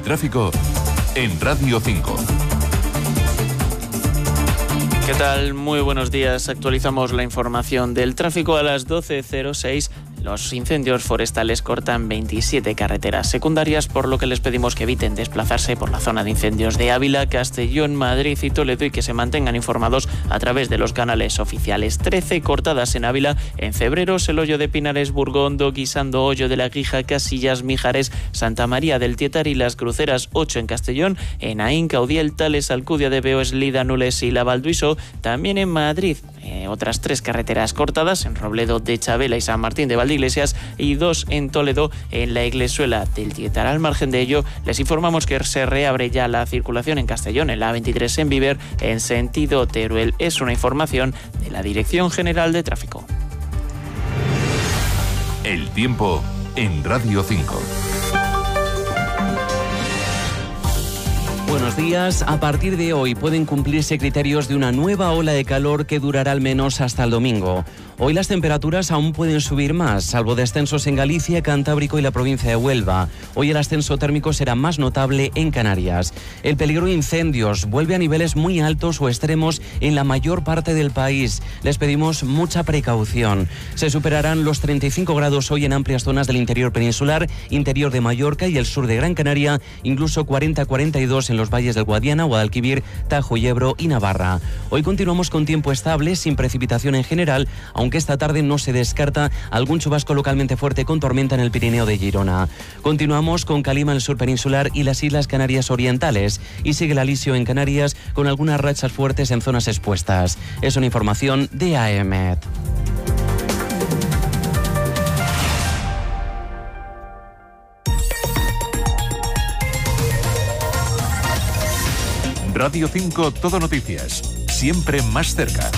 tráfico en Radio 5. ¿Qué tal? Muy buenos días. Actualizamos la información del tráfico a las 12:06. Los incendios forestales cortan 27 carreteras secundarias, por lo que les pedimos que eviten desplazarse por la zona de incendios de Ávila, Castellón, Madrid y Toledo y que se mantengan informados a través de los canales oficiales. 13 cortadas en Ávila en febrero, el Hoyo de Pinares, Burgondo, Guisando, Hoyo de la Guija, Casillas, Mijares, Santa María del Tietar y Las Cruceras. 8 en Castellón, en Aín, Caudiel, Tales, Alcudia de Veo, Eslida, Nules y Lavalduiso. También en Madrid, otras 3 carreteras cortadas en Robledo de Chabela y San Martín de Valdeiglesias y 2 en Toledo en la Iglesuela del Tietar. Al margen de ello, les informamos que se reabre ya la circulación en Castellón en la A23 en Viver en sentido Teruel. Es una información de la Dirección General de Tráfico. El tiempo en Radio 5. Buenos días. A partir de hoy pueden cumplirse criterios de una nueva ola de calor que durará al menos hasta el domingo. Hoy las temperaturas aún pueden subir más, salvo descensos en Galicia, Cantábrico y la provincia de Huelva. Hoy el ascenso térmico será más notable en Canarias. El peligro de incendios vuelve a niveles muy altos o extremos en la mayor parte del país. Les pedimos mucha precaución. Se superarán los 35 grados hoy en amplias zonas del interior peninsular, interior de Mallorca y el sur de Gran Canaria, incluso 40-42 en los valles del Guadiana, Guadalquivir, Tajo y Ebro y Navarra. Hoy continuamos con tiempo estable, sin precipitación en general, aunque esta tarde no se descarta algún chubasco localmente fuerte con tormenta en el Pirineo de Girona. Continuamos con calima en el sur peninsular y las Islas Canarias Orientales, y sigue el alisio en Canarias con algunas rachas fuertes en zonas expuestas. Es una información de AEMET. Radio 5 Todo Noticias, siempre más cerca.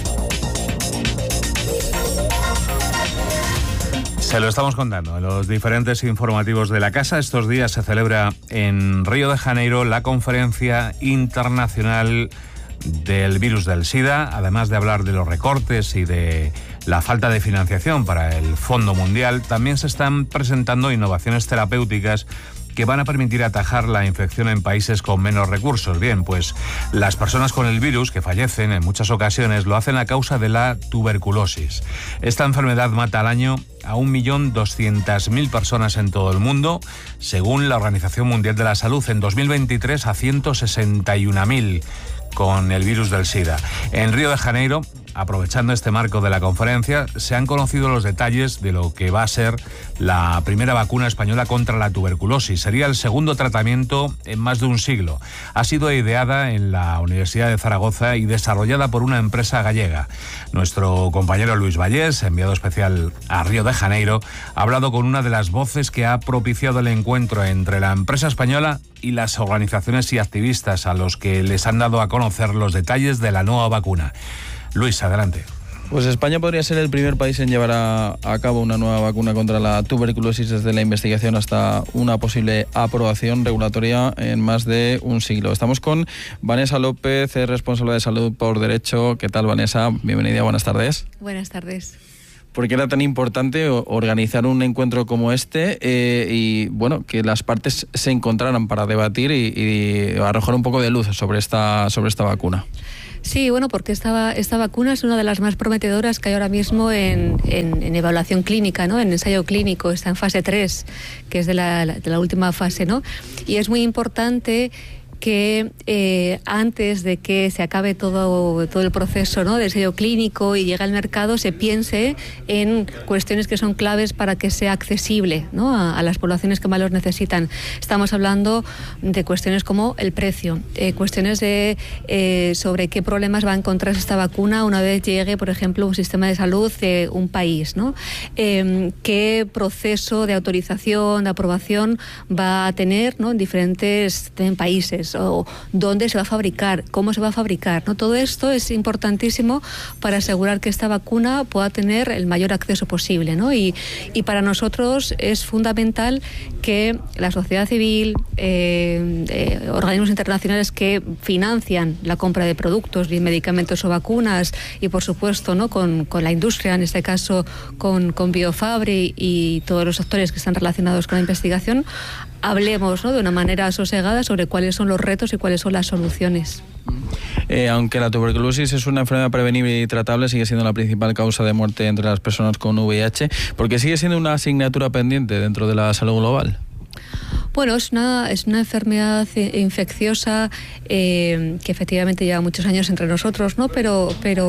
Se lo estamos contando en los diferentes informativos de la casa. Estos días se celebra en Río de Janeiro la Conferencia Internacional del Virus del SIDA, además de hablar de los recortes y de la falta de financiación para el Fondo Mundial. También se están presentando innovaciones terapéuticas que van a permitir atajar la infección en países con menos recursos. Bien, pues las personas con el virus que fallecen en muchas ocasiones lo hacen a causa de la tuberculosis. Esta enfermedad mata al año a 1.200.000 personas en todo el mundo, según la Organización Mundial de la Salud. En 2023 a 161.000 con el virus del SIDA. En Río de Janeiro, aprovechando este marco de la conferencia, se han conocido los detalles de lo que va a ser la primera vacuna española contra la tuberculosis. Sería el segundo tratamiento en más de un siglo. Ha sido ideada en la Universidad de Zaragoza y desarrollada por una empresa gallega. Nuestro compañero Luis Vallés, enviado especial a Río de Janeiro, ha hablado con una de las voces que ha propiciado el encuentro entre la empresa española y las organizaciones y activistas a los que les han dado a conocer los detalles de la nueva vacuna. Luis, adelante. Pues España podría ser el primer país en llevar a cabo una nueva vacuna contra la tuberculosis desde la investigación hasta una posible aprobación regulatoria en más de un siglo. Estamos con Vanessa López, responsable de Salud por Derecho. ¿Qué tal, Vanessa? Bienvenida, buenas tardes. Buenas tardes. ¿Por qué era tan importante organizar un encuentro como este y bueno, que las partes se encontraran para debatir y arrojar un poco de luz sobre esta vacuna? Sí, bueno, porque esta vacuna es una de las más prometedoras que hay ahora mismo en evaluación clínica, ¿no? En ensayo clínico, está en fase 3, que es de la última fase, ¿no? Y es muy importante que antes de que se acabe todo el proceso, ¿no?, de ensayo clínico y llegue al mercado, se piense en cuestiones que son claves para que sea accesible, ¿no?, a las poblaciones que más los necesitan. Estamos hablando de cuestiones como el precio, cuestiones de sobre qué problemas va a encontrar esta vacuna una vez llegue, por ejemplo, un sistema de salud de un país, ¿no? Qué proceso de autorización, de aprobación va a tener, ¿no?, en diferentes países, o dónde se va a fabricar, cómo se va a fabricar, ¿no? Todo esto es importantísimo para asegurar que esta vacuna pueda tener el mayor acceso posible, ¿no? Y para nosotros es fundamental que la sociedad civil, organismos internacionales que financian la compra de productos, bien medicamentos o vacunas, y por supuesto, ¿no?, con la industria, en este caso con Biofabri y todos los actores que están relacionados con la investigación, hablemos, ¿no?, de una manera sosegada sobre cuáles son los retos y cuáles son las soluciones. Aunque la tuberculosis es una enfermedad prevenible y tratable, sigue siendo la principal causa de muerte entre las personas con VIH, porque sigue siendo una asignatura pendiente dentro de la salud global. Bueno, es una enfermedad infecciosa que efectivamente lleva muchos años entre nosotros, ¿no? Pero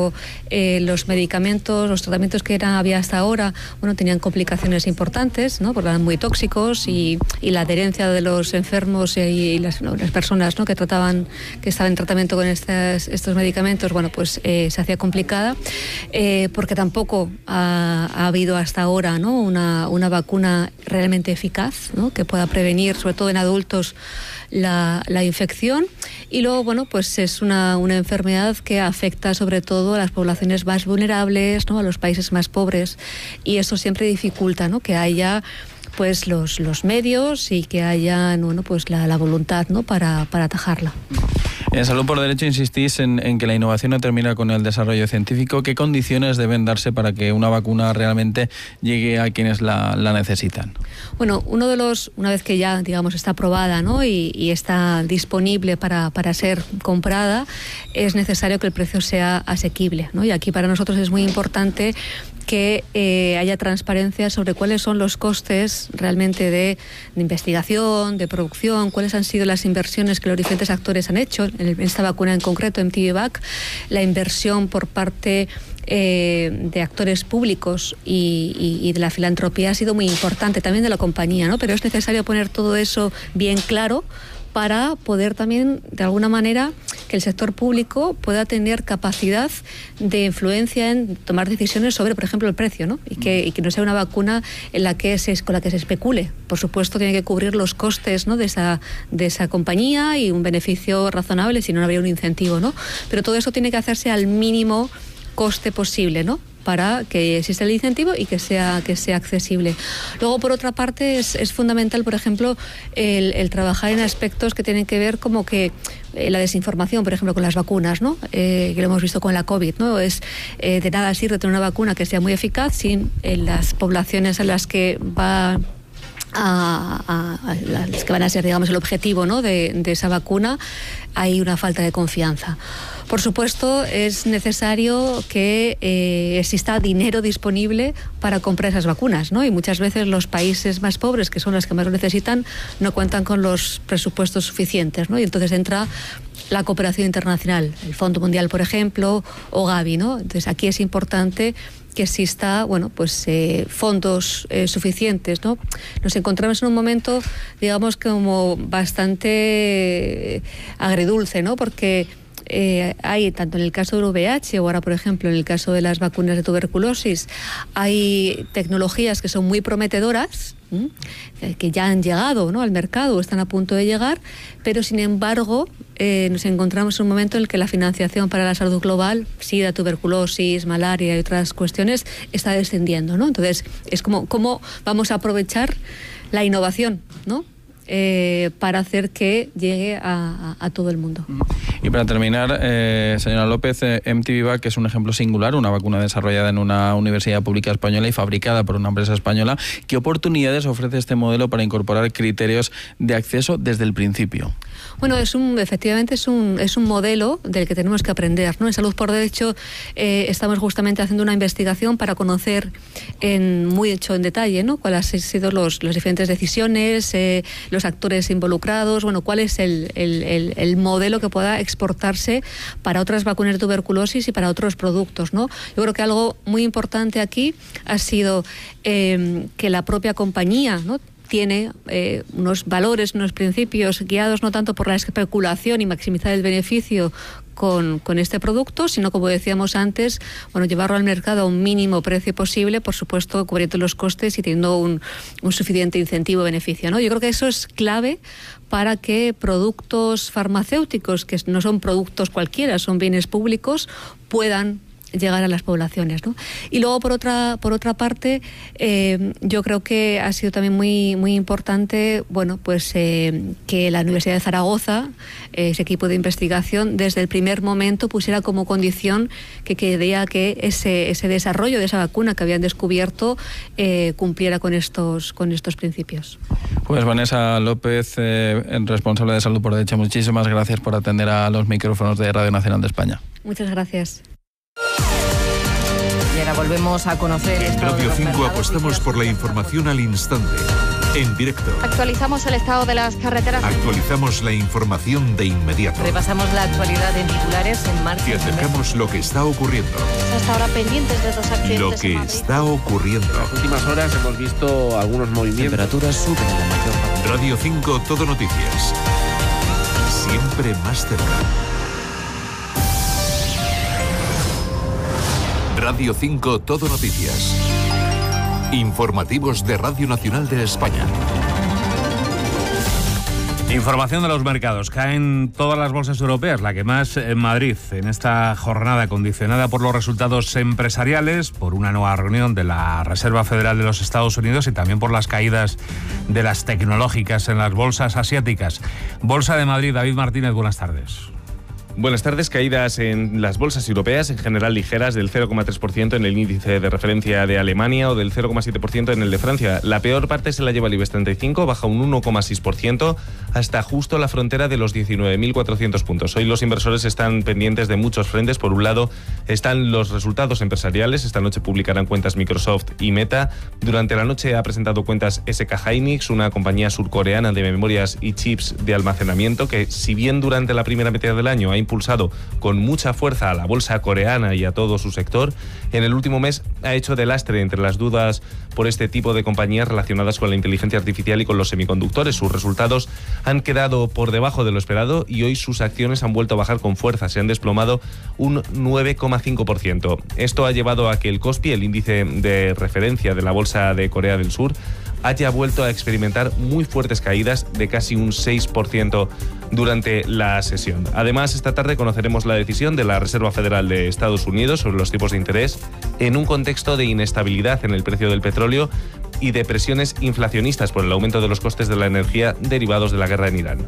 los medicamentos, los tratamientos que había hasta ahora, bueno, tenían complicaciones importantes, ¿no?, porque eran muy tóxicos y la adherencia de los enfermos y las personas, ¿no?, que estaban en tratamiento con estos medicamentos, bueno, pues se hacía complicada, porque tampoco ha habido hasta ahora, ¿no?, una vacuna realmente eficaz, ¿no?, que pueda prevenir, sobre todo en adultos, la infección. Y luego, bueno, pues es una enfermedad que afecta sobre todo a las poblaciones más vulnerables, ¿no?, a los países más pobres, y eso siempre dificulta, ¿no?, que haya pues los medios y que haya, bueno, pues la voluntad, ¿no?, para atajarla. En Salud por Derecho insistís en que la innovación no termina con el desarrollo científico. ¿Qué condiciones deben darse para que una vacuna realmente llegue a quienes la necesitan? Bueno, una vez que ya, digamos, está aprobada, ¿no?, y está disponible para ser comprada, es necesario que el precio sea asequible, ¿no? Y aquí para nosotros es muy importante que haya transparencia sobre cuáles son los costes realmente de investigación, de producción, cuáles han sido las inversiones que los diferentes actores han hecho. En esta vacuna en concreto, mTVVac, la inversión por parte de actores públicos y de la filantropía ha sido muy importante, también de la compañía, ¿no? Pero es necesario poner todo eso bien claro para poder también, de alguna manera, que el sector público pueda tener capacidad de influencia en tomar decisiones sobre, por ejemplo, el precio, ¿no? Y que no sea una vacuna con la que se especule. Por supuesto, tiene que cubrir los costes, ¿no?, de esa compañía y un beneficio razonable, si no habría un incentivo, ¿no? Pero todo eso tiene que hacerse al mínimo coste posible, ¿no?, para que exista el incentivo y que sea accesible. Luego, por otra parte, es fundamental, por ejemplo, el trabajar en aspectos que tienen que ver como que la desinformación, por ejemplo, con las vacunas, ¿no? Que lo hemos visto con la COVID, ¿no? De nada sirve tener una vacuna que sea muy eficaz si en las poblaciones a las que va a las que van a ser, digamos, el objetivo, ¿no?, de esa vacuna, hay una falta de confianza. Por supuesto, es necesario que exista dinero disponible para comprar esas vacunas, ¿no? Y muchas veces los países más pobres, que son los que más lo necesitan, no cuentan con los presupuestos suficientes, ¿no? Y entonces entra la cooperación internacional, el Fondo Mundial, por ejemplo, o Gavi, ¿no? Entonces aquí es importante que exista, bueno, pues fondos suficientes, ¿no? Nos encontramos en un momento, digamos, como bastante agridulce, ¿no? Porque hay, tanto en el caso del VIH o ahora, por ejemplo, en el caso de las vacunas de tuberculosis, hay tecnologías que son muy prometedoras, que ya han llegado, ¿no?, al mercado, están a punto de llegar, pero sin embargo nos encontramos en un momento en el que la financiación para la salud global, SIDA, tuberculosis, malaria y otras cuestiones, está descendiendo, ¿no? Entonces, es como cómo vamos a aprovechar la innovación, ¿no?, para hacer que llegue a todo el mundo. Y para terminar, señora López, mTVVac es un ejemplo singular, una vacuna desarrollada en una universidad pública española y fabricada por una empresa española. ¿Qué oportunidades ofrece este modelo para incorporar criterios de acceso desde el principio? Bueno, efectivamente es un modelo del que tenemos que aprender, ¿no? En Salud por Derecho estamos justamente haciendo una investigación para conocer muy en detalle, ¿no?, cuáles han sido las diferentes decisiones, los actores involucrados, bueno, cuál es el modelo que pueda exportarse para otras vacunas de tuberculosis y para otros productos, ¿no? Yo creo que algo muy importante aquí ha sido que la propia compañía, ¿no?, tiene unos valores, unos principios guiados no tanto por la especulación y maximizar el beneficio con este producto, sino, como decíamos antes, bueno, llevarlo al mercado a un mínimo precio posible, por supuesto, cubriendo los costes y teniendo un suficiente incentivo-beneficio, ¿no? Yo creo que eso es clave para que productos farmacéuticos, que no son productos cualquiera, son bienes públicos, puedan llegar a las poblaciones, ¿no? Y luego, por otra parte, yo creo que ha sido también muy, muy importante, bueno, pues que la Universidad de Zaragoza, ese equipo de investigación, desde el primer momento pusiera como condición que quería que ese desarrollo de esa vacuna que habían descubierto cumpliera con estos principios. Pues Vanessa López, responsable de Salud por Derecho, muchísimas gracias por atender a los micrófonos de Radio Nacional de España. Muchas gracias. Y ahora volvemos a conocer... En Radio 5 apostamos por la información al instante, en directo. Actualizamos el estado de las carreteras. Actualizamos la información de inmediato. Repasamos la actualidad en titulares en marcha. Y acercamos lo que está ocurriendo. Hasta ahora pendientes de 2 accidentes. Lo que está ocurriendo. En las últimas horas hemos visto algunos movimientos. Temperaturas suben en la mayor parte. Radio 5 Todo Noticias. Siempre más cerca. Radio 5 Todo Noticias. Informativos de Radio Nacional de España. Información de los mercados. Caen todas las bolsas europeas, la que más en Madrid, en esta jornada condicionada por los resultados empresariales, por una nueva reunión de la Reserva Federal de los Estados Unidos y también por las caídas de las tecnológicas en las bolsas asiáticas. Bolsa de Madrid, David Martínez, buenas tardes. Buenas tardes. Caídas en las bolsas europeas, en general ligeras, del 0,3% en el índice de referencia de Alemania o del 0,7% en el de Francia. La peor parte se la lleva el IBEX 35, baja un 1,6% hasta justo la frontera de los 19.400 puntos. Hoy los inversores están pendientes de muchos frentes. Por un lado están los resultados empresariales. Esta noche publicarán cuentas Microsoft y Meta. Durante la noche ha presentado cuentas SK Hynix, una compañía surcoreana de memorias y chips de almacenamiento que, si bien durante la primera mitad del año ha impulsado con mucha fuerza a la bolsa coreana y a todo su sector, en el último mes ha hecho de lastre entre las dudas por este tipo de compañías relacionadas con la inteligencia artificial y con los semiconductores. Sus resultados han quedado por debajo de lo esperado y hoy sus acciones han vuelto a bajar con fuerza, se han desplomado un 9,5%. Esto ha llevado a que el Kospi, el índice de referencia de la bolsa de Corea del Sur, haya vuelto a experimentar muy fuertes caídas de casi un 6% durante la sesión. Además, esta tarde conoceremos la decisión de la Reserva Federal de Estados Unidos sobre los tipos de interés en un contexto de inestabilidad en el precio del petróleo y de presiones inflacionistas por el aumento de los costes de la energía derivados de la guerra en Irán.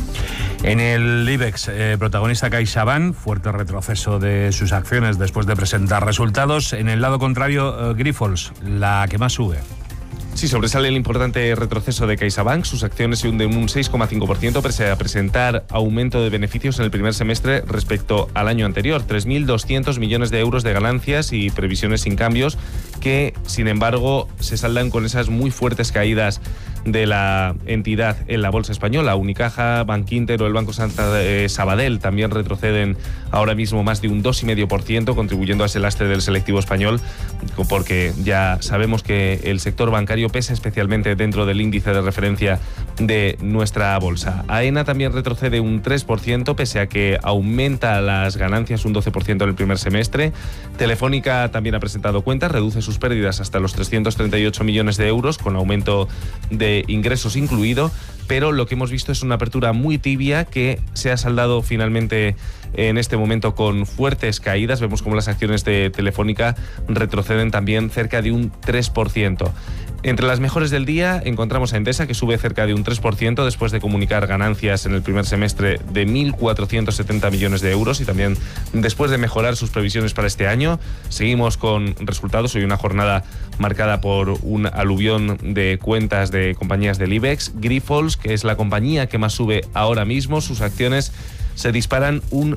En el IBEX, protagonista CaixaBank, fuerte retroceso de sus acciones después de presentar resultados. En el lado contrario, Grifols, la que más sube. Sí, sobresale el importante retroceso de CaixaBank. Sus acciones se hunden un 6,5% pese a presentar aumento de beneficios en el primer semestre respecto al año anterior. 3.200 millones de euros de ganancias y previsiones sin cambios que, sin embargo, se saldan con esas muy fuertes caídas de la entidad en la bolsa española. Unicaja, Bankinter o el Banco Sabadell también retroceden ahora mismo más de un 2,5%, contribuyendo a ese lastre del selectivo español, porque ya sabemos que el sector bancario pesa especialmente dentro del índice de referencia de nuestra bolsa. AENA también retrocede un 3%, pese a que aumenta las ganancias un 12% en el primer semestre. Telefónica también ha presentado cuentas, reduce sus pérdidas hasta los 338 millones de euros, con aumento de ingresos incluido, pero lo que hemos visto es una apertura muy tibia que se ha saldado finalmente en este momento con fuertes caídas. Vemos como las acciones de Telefónica retroceden también cerca de un 3%. Entre las mejores del día encontramos a Endesa, que sube cerca de un 3% después de comunicar ganancias en el primer semestre de 1.470 millones de euros y también después de mejorar sus previsiones para este año. Seguimos con resultados. Hoy una jornada marcada por un aluvión de cuentas de compañías del IBEX. Grifols, que es la compañía que más sube ahora mismo, sus acciones se disparan un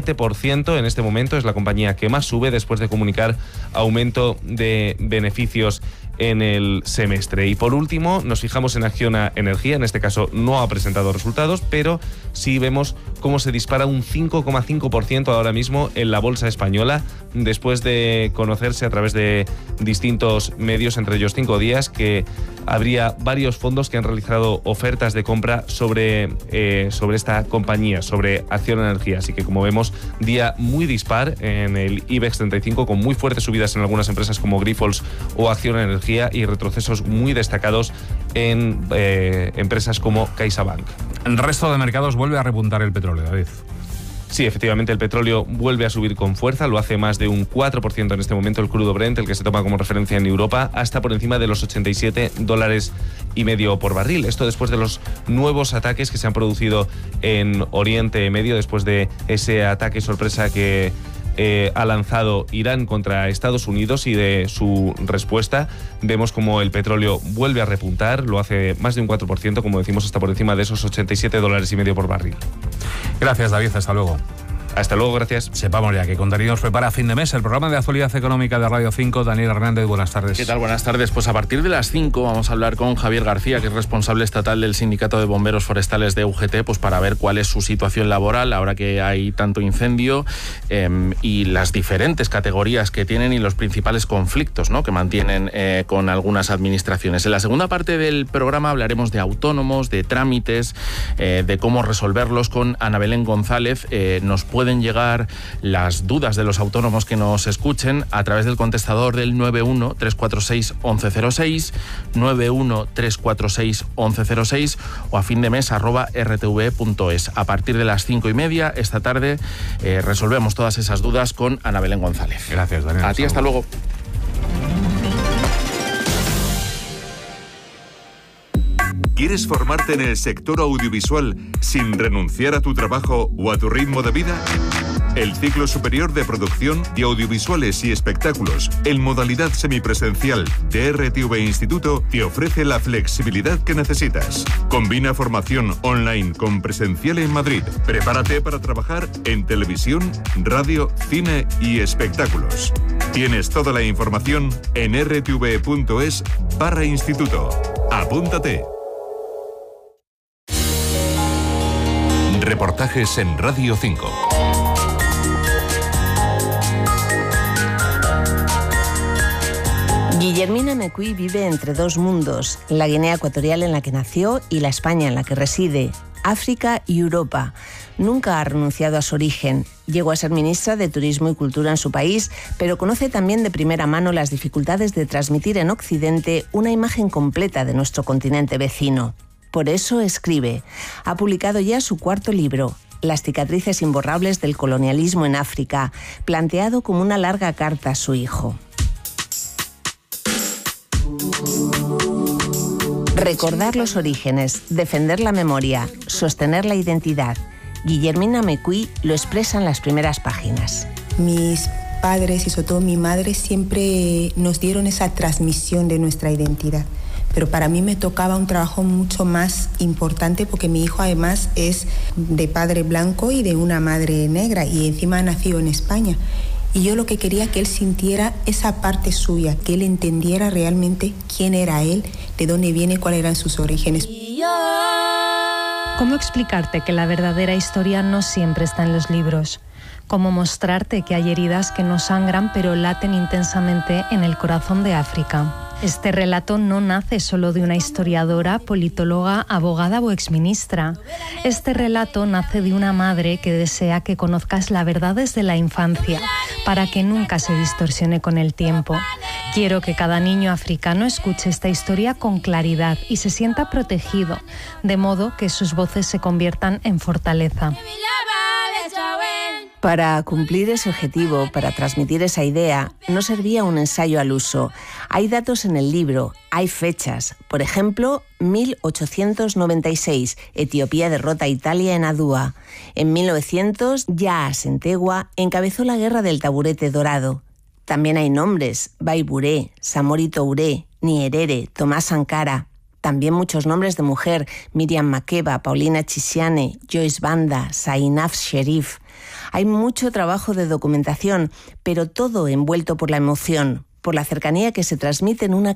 7% en este momento. Es la compañía que más sube después de comunicar aumento de beneficios en el semestre. Y por último, nos fijamos en Acciona Energía. En este caso no ha presentado resultados, pero sí vemos cómo se dispara un 5,5% ahora mismo en la bolsa española, después de conocerse a través de distintos medios, entre ellos 5 días, que habría varios fondos que han realizado ofertas de compra sobre esta compañía, sobre Acciona Energía. Así que, como vemos, día muy dispar en el IBEX 35, con muy fuertes subidas en algunas empresas como Grifols o Acciona Energía y retrocesos muy destacados en empresas como CaixaBank. El resto de mercados vuelve a repuntar el petróleo, David. Sí, efectivamente, el petróleo vuelve a subir con fuerza, lo hace más de un 4% en este momento el crudo Brent, el que se toma como referencia en Europa, hasta por encima de los $87.50 por barril. Esto después de los nuevos ataques que se han producido en Oriente Medio, después de ese ataque sorpresa que ha lanzado Irán contra Estados Unidos y de su respuesta. Vemos como el petróleo vuelve a repuntar, lo hace más de un 4%, como decimos, hasta por encima de esos $87.50 por barril. Gracias, David, hasta luego. Hasta luego, gracias. Sepamos ya que con Darío nos prepara Fin de Mes, el programa de actualidad económica de Radio 5. Daniel Hernández, buenas tardes. ¿Qué tal? Buenas tardes. Pues a partir de las 5 vamos a hablar con Javier García, que es responsable estatal del Sindicato de Bomberos Forestales de UGT, pues para ver cuál es su situación laboral ahora que hay tanto incendio y las diferentes categorías que tienen y los principales conflictos, ¿no?, que mantienen con algunas administraciones. En la segunda parte del programa hablaremos de autónomos, de trámites, de cómo resolverlos con Ana Belén González. Nos pueden llegar las dudas de los autónomos que nos escuchen a través del contestador del 91-346-1106, 91-346-1106 o a findemes@rtv.es. A partir de las 5:30 esta tarde resolvemos todas esas dudas con Ana Belén González. Gracias, Daniel. A ti, hasta luego. ¿Quieres formarte en el sector audiovisual sin renunciar a tu trabajo o a tu ritmo de vida? El ciclo superior de producción de audiovisuales y espectáculos en modalidad semipresencial de RTV Instituto te ofrece la flexibilidad que necesitas. Combina formación online con presencial en Madrid. Prepárate para trabajar en televisión, radio, cine y espectáculos. Tienes toda la información en rtv.es/instituto. ¡Apúntate! Reportajes en Radio 5. Guillermina Mecuy vive entre dos mundos, la Guinea Ecuatorial en la que nació y la España en la que reside, África y Europa. Nunca ha renunciado a su origen. Llegó a ser ministra de Turismo y Cultura en su país, pero conoce también de primera mano las dificultades de transmitir en Occidente una imagen completa de nuestro continente vecino. Por eso escribe. Ha publicado ya su cuarto libro, Las cicatrices imborrables del colonialismo en África, planteado como una larga carta a su hijo. Recordar los orígenes, defender la memoria, sostener la identidad. Guillermina Mecuy lo expresa en las primeras páginas. Mis padres y sobre todo mi madre siempre nos dieron esa transmisión de nuestra identidad. Pero para mí me tocaba un trabajo mucho más importante porque mi hijo además es de padre blanco y de una madre negra y encima nació en España. Y yo lo que quería que él sintiera esa parte suya, que él entendiera realmente quién era él, de dónde viene, cuáles eran sus orígenes. ¿Cómo explicarte que la verdadera historia no siempre está en los libros? ¿Cómo mostrarte que hay heridas que no sangran pero laten intensamente en el corazón de África? Este relato no nace solo de una historiadora, politóloga, abogada o exministra. Este relato nace de una madre que desea que conozcas la verdad desde la infancia, para que nunca se distorsione con el tiempo. Quiero que cada niño africano escuche esta historia con claridad y se sienta protegido, de modo que sus voces se conviertan en fortaleza. Para cumplir ese objetivo, para transmitir esa idea, no servía un ensayo al uso. Hay datos en el libro, hay fechas. Por ejemplo, 1896, Etiopía derrota a Italia en Adua. En 1900, Yaas Entegua encabezó la guerra del taburete dorado. También hay nombres, Baiburé, Samori Touré, Nyerere, Tomás Sankara. También muchos nombres de mujer, Miriam Makeba, Paulina Chisiane, Joyce Banda, Zainab Sherif. Hay mucho trabajo de documentación, pero todo envuelto por la emoción, por la cercanía que se transmite en una